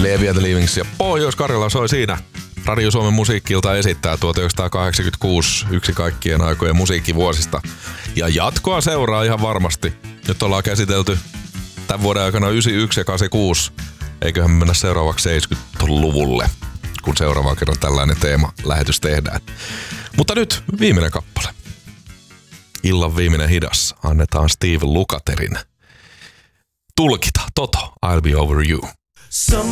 Levi and the Leavings ja Pohjois-Karjala soi siinä. Radio Suomen musiikki-ilta esittää 1986 yksi kaikkien aikojen musiikkivuosista. Ja jatkoa seuraa ihan varmasti. Nyt ollaan käsitelty tämän vuoden aikana 91 ja 86. Eiköhän mennä seuraavaksi 70-luvulle, kun seuraavaan kerran tällainen teema-lähetys tehdään. Mutta nyt viimeinen kappale. Illan viimeinen hidas. Annetaan Steve Lukatherin tulkita Toto, I'll be over you.